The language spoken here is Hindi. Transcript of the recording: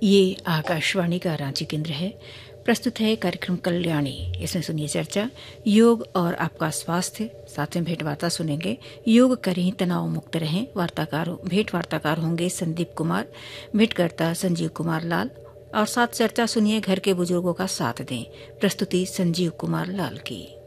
ये आकाशवाणी का रांची केंद्र है। प्रस्तुत है कार्यक्रम कल्याणी। इसमें सुनिए चर्चा योग और आपका स्वास्थ्य। साथ में भेंट वार्ता सुनेंगे। योग करें, तनाव मुक्त रहें। भेंट वार्ताकार होंगे संदीप कुमार, भेंटकर्ता संजीव कुमार लाल। और साथ चर्चा सुनिए घर के बुजुर्गों का साथ दें। प्रस्तुति संजीव कुमार लाल की।